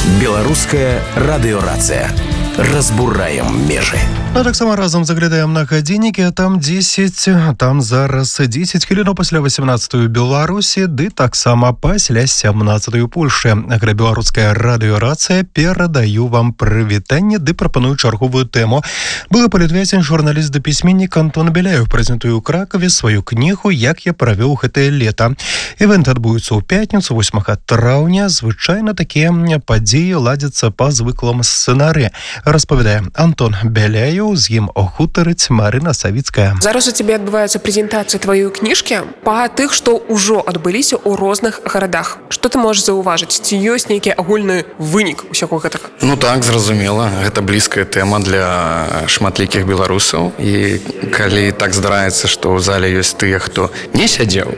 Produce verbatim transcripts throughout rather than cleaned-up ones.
Беларуская радыёрацыя. Разбураем межы. А так само разом заглядаем на гадзіннікі, а там дзесяць, там зараз дзесяць хвілін пасля восемнадцатай Беларусі, ды таксама пасля сямнаццатай Польшчы. Аграбеларуская радыёрацыя перадаю вам прывітанне, ды прапаную чарговую тэму. Былы палітвязень, журналіст ды пісьменнік Антон Беляев прэзентуе ў Кракаве сваю кнігу «Як я правёў гэтае лета». Івэнт адбудзецца ў пятніцу, восьмага траўня. Звычайна такія падзеі ладзяцца па звыклым сцэнары. Распавядае Антон Беляев, з ім гутарыць Марына Савіцкая. Зараз у цябе адбываецца прэзентацыя тваёй кніжкі па тых, што ўжо адбыліся ў розных гарадах. Што ты можаш заўважыць? Ці ёсць нейкі агульны вынік усяго гэтага? Ну так, зразумела. Гэта блізкая тэма для шматлікіх беларусаў. І калі так здараецца, што ў зале ёсць тыя, хто не сядзеў,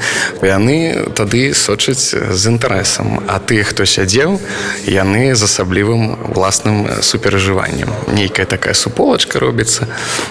яны тады сочаць з інтарэсам. А тыя, хто сядзеў, яны з асаблівым уласным суперажываннем. Нейкая такая суполачка робіцца.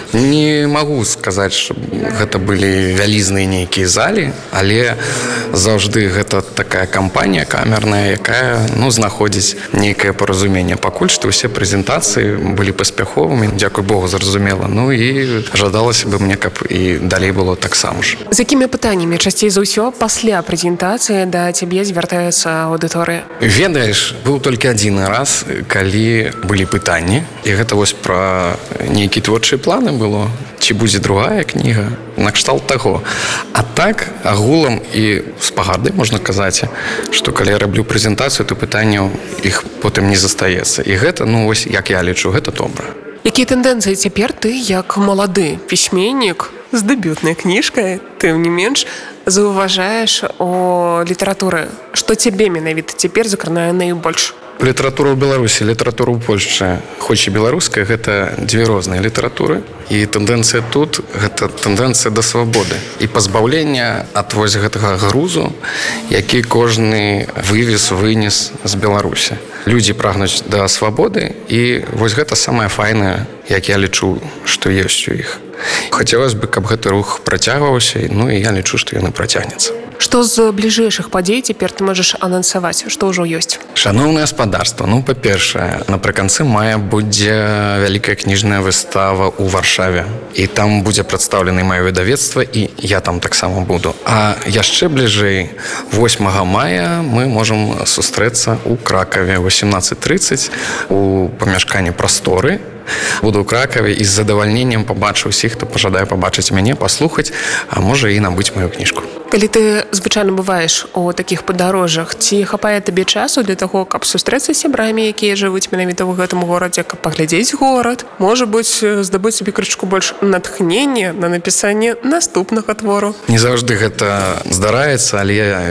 Не магу сказаць, што гэта былі вялізныя нейкія залі, але заўжды гэта такая кампанія камерная, якая ну, знаходзіць нейкае паразуменне. Пакуль што ўсе прэзентацыі былі паспяховымі, дзякуй Богу, зразумела. Ну і жадалася бы мне, каб і далей было таксама ж. З якімі пытаннямі часцей за ўсё пасля прэзентацыі да цябе звяртаецца аўдыторыя? Ведаеш, быў толькі адзін раз, калі былі пытанні. І гэта вось пра нейкія творчыя планы было. Ці будзе другая кніга? Накшталт таго. А так, агулам і з пагарды можна казаць, што калі я раблю прэзентацыю, то пытанняў іх потым не застаецца. І гэта, ну вось, як я лічу, гэта добра. Якія тэндэнцыі цяпер ты, як малады пісьменнік з дэбютнай кніжкай, тым не менш, заўважаеш у літаратуры? Што цябе менавіта цяпер закранае найбольш? Літаратура ў Беларусі, літаратура ў Польшчы, хоць і беларуская, гэта дзве розныя літаратуры. І тэндэнцыя тут – гэта тэндэнцыя да свабоды. І пазбаўлення ад вось гэтага грузу, які кожны вывез, вынес з Беларусі. Людзі прагнуць да свабоды, і вось гэта самае файнае, як я лічу, што ёсць у іх. Хацелася бы, каб гэты рух працягваўся, ну і я лічу, што ён і працягнецца. Што з бліжэйшых падзей цяпер ты можаш анансаваць? Што ўжо ёсць? Шаноўнае гаспадарства, ну, па-першае, напрыканцы мая будзе вялікая кніжная выстава ў Варшаве. І там будзе прадстаўлена маё выдавецтва, і я там таксама буду. А яшчэ бліжэй, восьмага мая мы можам сустрэцца ў Кракаве о сямнаццаць трыццаць у памяшканні «Прасторы». Буду ў Кракаве і з задавальненнем пабачу ўсіх, хто пажадае пабачыць мяне, паслухаць, а можа і набыць маю кніжку. Калі ты звычайна бываеш у такіх падарожжах, ці хапае табе часу для таго, каб сустрэцца з сябрамі, якія жывуць менавіта ў гэтым горадзе, каб паглядзець горад, можа быць, здабыць сабе крышку больш натхнення на напісанне наступнага твору? Не заўжды гэта здараецца, але